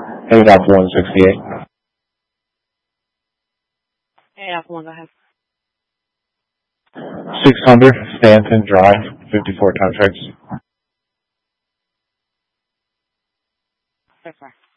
Heading out for 168. Hey, Alpha 1, go ahead. 600 Stanton Drive, 54 contracts. So far.